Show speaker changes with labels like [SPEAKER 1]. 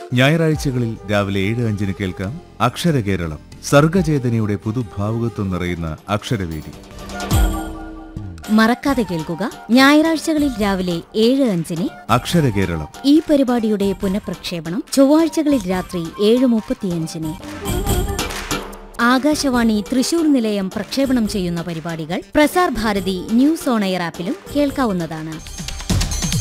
[SPEAKER 1] ഞായറാഴ്ചകളിൽ രാവിലെ 7:05 കേൾക്കാം അക്ഷരകേരളം. സർഗചേതനയുടെ പുതുഭാവുകത്വം നിറയുന്ന അക്ഷരവേദി.
[SPEAKER 2] മറക്കാതെ കേൾക്കുക, ഞായറാഴ്ചകളിൽ രാവിലെ 7:05
[SPEAKER 1] അക്ഷരകേരളം.
[SPEAKER 2] ഈ പരിപാടിയുടെ പുനഃപ്രക്ഷേപണം ചൊവ്വാഴ്ചകളിൽ രാത്രി 7:35. ആകാശവാണി തൃശൂർ നിലയം പ്രക്ഷേപണം ചെയ്യുന്ന പരിപാടികൾ Prasar Bharati news on air ആപ്പിലും കേൾക്കാവുന്നതാണ്.